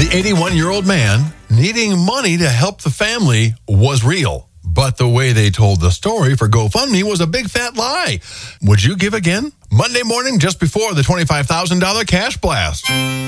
81-year-old man needing money to help the family was real. But the way they told the story for GoFundMe was a big fat lie. Would you give again? Monday morning, just before the $25,000 cash blast.